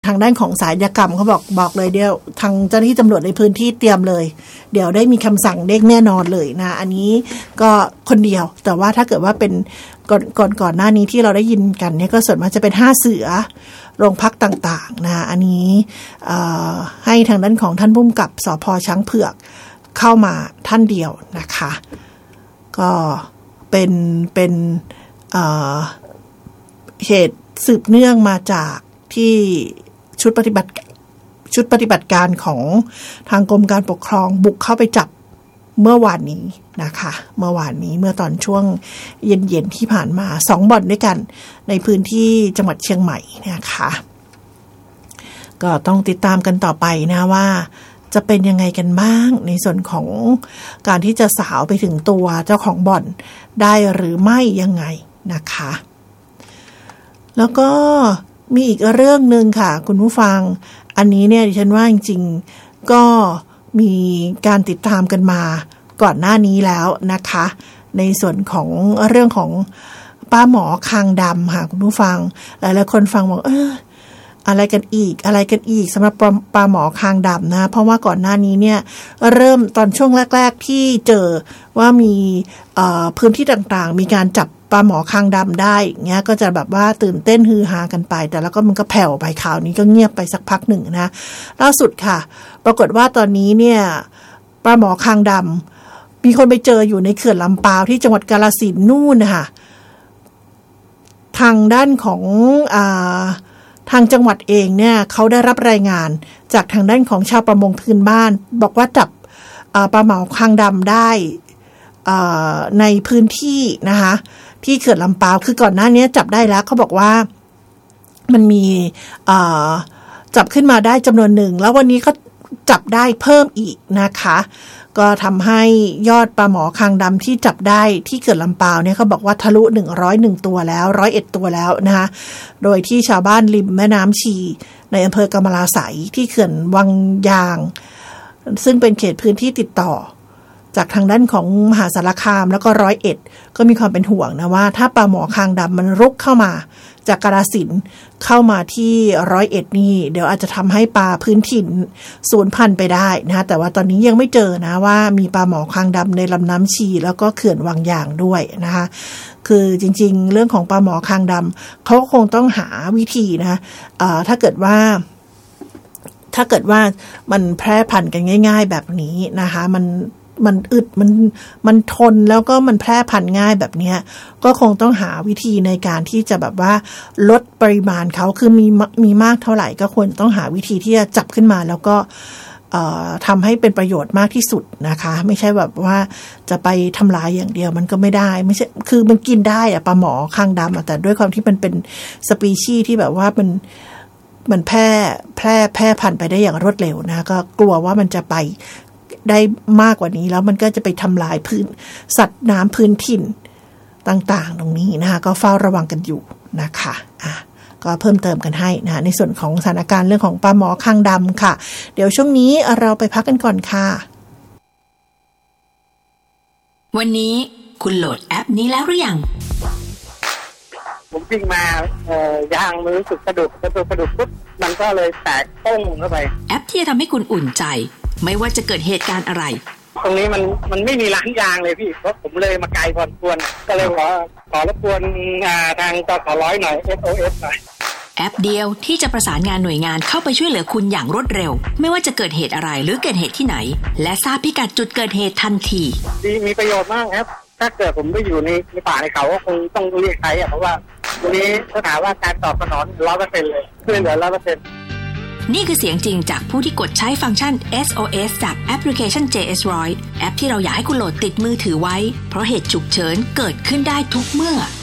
ทางด้านของสายกรรมเขาบอกเลยเดี๋ยวทางเจ้าหน้าที่ตำรวจในพื้นที่เตรียมเลยเดี๋ยวได้มีคำสั่งเด้งแน่นอนเลยนะอันนี้ก็คนเดียวแต่ว่าถ้าเกิดว่าเป็นก่อนหน้านี้ที่เราได้ยินกันเนี่ยก็ส่วนมากจะเป็น5เสือโรงพักต่างๆนะอันนี้ให้ทางด้านของท่านผู้กำกับสภ.ช้างเผือกเข้ามาท่านเดียวนะคะก็เป็นเหตุสืบเนื่องมาจากที่ชุดปฏิบัติการของทางกรมการปกครองบุกเข้าไปจับเมื่อวานนี้นะคะเมื่อตอนช่วงเย็นๆที่ผ่านมา2บ่อนด้วยกันในพื้นที่จังหวัดเชียงใหม่นะคะก็ต้องติดตามกันต่อไปนะว่าจะเป็นยังไงกันบ้างในส่วนของการที่จะสาวไปถึงตัวเจ้าของบ่อนได้หรือไม่ยังไงนะคะแล้วก็มีอีกเรื่องนึงค่ะคุณผู้ฟังอันนี้เนี่ยดิฉันว่าจริงๆก็มีการติดตามกันมาก่อนหน้านี้แล้วนะคะในส่วนของเรื่องของป้าหมอคางดำค่ะคุณผู้ฟังหลายๆคนฟังบอกอะไรกันอีกสำหรับปลาหมอคางดำนะเพราะว่าก่อนหน้านี้เนี่ยเริ่มตอนช่วงแรกๆที่เจอว่ามีพื้นที่ต่างๆมีการจับปลาหมอคางดำได้เงี้ยก็จะแบบว่าตื่นเต้นฮือฮากันไปแต่แล้วก็มันก็แผ่วไปข่าวนี้ก็เงียบไปสักพักหนึ่งนะล่าสุดค่ะปรากฏว่าตอนนี้เนี่ยปลาหมอคางดำมีคนไปเจออยู่ในเขื่อนลำปาวที่จังหวัดกาฬสินธุ์นู่นนะคะทางด้านของทางจังหวัดเองเนี่ยเขาได้รับรายงานจากทางด้านของชาวประมงพื้นบ้านบอกว่าจับปลาหมอคางดำได้ในพื้นที่นะคะที่เขื่อนลำปาวคือก่อนหน้านี้จับได้แล้วเขาบอกว่ามันมีจับขึ้นมาได้จำนวนหนึ่งแล้ววันนี้ก็จับได้เพิ่มอีกนะคะก็ทำให้ยอดปลาหมอคางดำที่จับได้ที่เขื่อนลำปาวเนี่ยเขาบอกว่าทะลุ101ตัวแล้ว101ตัวแล้วนะคะโดยที่ชาวบ้านริมแม่น้ำชีในอำเภอกำมะลาไสที่เขื่อนวังยางซึ่งเป็นเขตพื้นที่ติดต่อจากทางด้านของมหาสารคามแล้วก็101ก็มีความเป็นห่วงนะว่าถ้าปลาหมอคางดำมันรุกเข้ามาจากกาฬสินธุ์เข้ามาที่101นี่เดี๋ยวอาจจะทำให้ปลาพื้นถิ่นสูญพันธุ์ไปได้นะแต่ว่าตอนนี้ยังไม่เจอนะว่ามีปลาหมอคางดำในลำน้ำชีแล้วก็เขื่อนวังยางด้วยนะคะคือจริงๆเรื่องของปลาหมอคางดำเขาคงต้องหาวิธีนะถ้าเกิดว่ามันแพร่พันธุ์กันง่ายๆแบบนี้นะคะมันอึดมันทนแล้วก็มันแพร่พันธุ์ง่ายแบบนี้ก็คงต้องหาวิธีในการที่จะแบบว่าลดปริมาณเขาคือมีมากเท่าไหร่ก็ควรต้องหาวิธีที่จะจับขึ้นมาแล้วก็ทำให้เป็นประโยชน์มากที่สุดนะคะไม่ใช่แบบว่าจะไปทำลายอย่างเดียวมันก็ไม่ได้ไม่ใช่คือมันกินได้อะปลาหมอคางดำแต่ด้วยความที่มันเป็นสปีชีส์ที่แบบว่ามันแพร่พันธุ์ไปได้อย่างรวดเร็วนะก็กลัวว่ามันจะไปได้มากกว่านี้แล้วมันก็จะไปทำลายพื้นสัตว์น้ำพื้นถิ่นต่างๆตรงนี้นะคะก็เฝ้าระวังกันอยู่นะคะก็เพิ่มเติมกันให้นะในส่วนของสถานการณ์เรื่องของปลาหมอคางดำค่ะเดี๋ยวช่วงนี้เราไปพักกันก่อนค่ะวันนี้คุณโหลดแอปนี้แล้วหรือยังผมวิ่งมายางมือรู้สึกกระดุกปุ๊บมันก็เลยแตกโป้งเข้าไปแอปที่จะทำให้คุณอุ่นใจไม่ว่าจะเกิดเหตุการณ์อะไรตรงนี้มันไม่มีร้านยางเลยพี่เพราะผมเลยมาไกลพอสมควรก็เลยขอรบกวนทางจสร้อยหน่อย SOS หน่อยแอปเดียวที่จะประสานงานหน่วยงานเข้าไปช่วยเหลือคุณอย่างรวดเร็วไม่ว่าจะเกิดเหตุอะไรหรือเกิดเหตุที่ไหนและทราบพิกัดจุดเกิดเหตุทันทีมีประโยชน์มากครับถ้าเกิดผมไม่อยู่ในป่าในเขาก็คงต้องเรียกใครเพราะว่าวันนี้ถ้าถามว่าการตอบสนอง 100% เลยช่วยเหลือ 100% นี่คือเสียงจริงจากผู้ที่กดใช้ฟังก์ชัน SOS จากแอปพลิเคชัน JS100 แอปที่เราอยากให้คุณโหลดติดมือถือไว้เพราะเหตุฉุกเฉินเกิดขึ้นได้ทุกเมื่อ